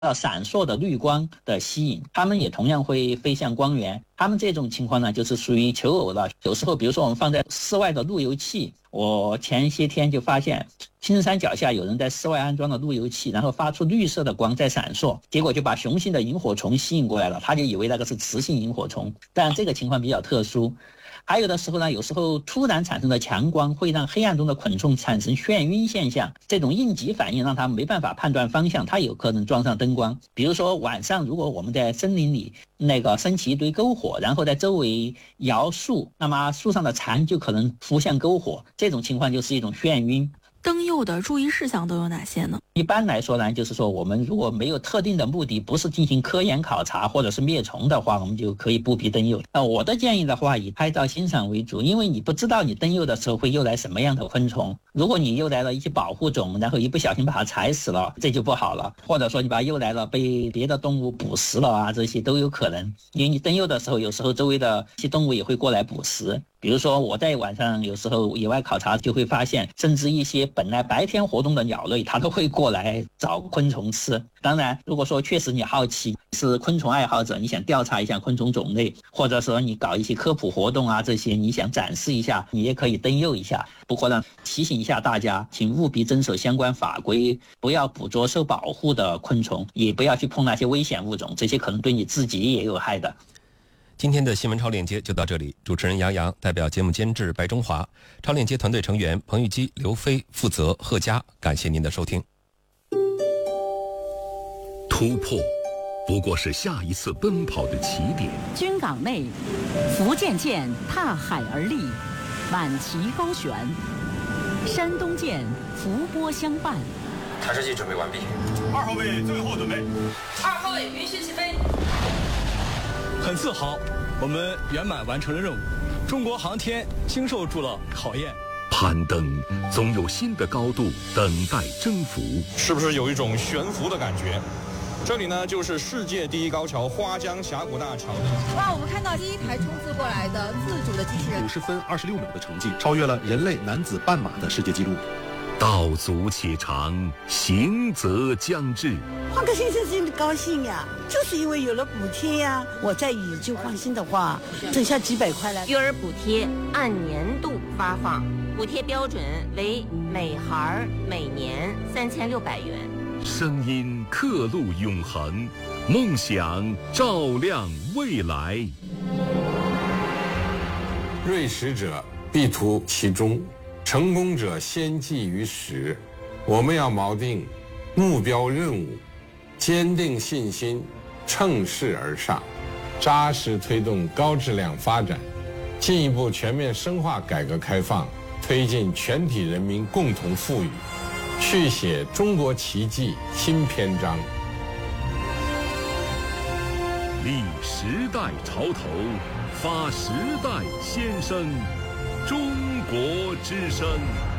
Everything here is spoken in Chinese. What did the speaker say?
到闪烁的绿光的吸引，它们也同样会飞向光源。它们这种情况呢，就是属于求偶了。有时候，比如说我们放在室外的路由器，我前些天就发现青山脚下有人在室外安装了路由器，然后发出绿色的光在闪烁，结果就把雄性的萤火虫吸引过来了，他就以为那个是雌性萤火虫，但这个情况比较特殊。还有的时候呢，有时候突然产生的强光会让黑暗中的昆虫产生眩晕现象，这种应急反应让它没办法判断方向，它有可能撞上灯光。比如说晚上如果我们在森林里升起一堆篝火，然后在周围摇树，那么树上的蝉就可能扑向篝火，这种情况就是一种眩晕。 灯诱的注意事项都有哪些呢？ 一般来说呢，就是说我们如果没有特定的目的，不是进行科研考察或者是灭虫的话，我们就可以不必灯诱。我的建议的话，以拍照欣赏为主，因为你不知道你灯诱的时候会诱来什么样的昆虫。如果你诱来了一些保护种，然后一不小心把它踩死了，这就不好了。或者说你把它诱来了被别的动物捕食了啊，这些都有可能。因为你灯诱的时候，有时候周围的一些动物也会过来捕食。比如说我在晚上有时候野外考察就会发现，甚至一些本来白天活动的鸟类它都会过来找昆虫吃。当然如果说确实你好奇，是昆虫爱好者，你想调查一下昆虫种类，或者说你搞一些科普活动啊，这些你想展示一下，你也可以灯诱一下。不过呢，提醒一下大家，请务必遵守相关法规，不要捕捉受保护的昆虫，也不要去碰那些危险物种，这些可能对你自己也有害的。 今天的新闻超链接就到这里，主持人杨洋代表节目监制白中华，超链接团队成员彭玉基、刘飞，负责贺佳，感谢您的收听。 突破不过是下一次奔跑的起点。 军港内，福建舰踏海而立，满旗高悬；山东舰伏波相伴。 弹射器准备完毕。 2号位最后准备。 2号位允许起飞。 很自豪，我们圆满完成了任务，中国航天经受住了考验。 攀登总有新的高度等待征服， 是不是有一种悬浮的感觉？这里呢，就是世界第一高桥花江峡谷大桥。 哇，我们看到第一台冲刺过来的自主的机器人 ，50分26秒的成绩，超越了人类男子半马的世界纪录。 道阻且长，行则将至。 换个先生真的高兴呀，就是因为有了补贴呀。我在宇就放心的话，挣下几百块来。 育儿补贴按年度发放，补贴标准为每孩每年3600元。 声音刻录永恒，梦想照亮未来。 锐识者必图其中，成功者先记于始。我们要锚定目标任务，坚定信心，乘势而上，扎实推动高质量发展，进一步全面深化改革开放，推进全体人民共同富裕，续写中国奇迹新篇章。 立时代潮头，发时代先声，中国之声。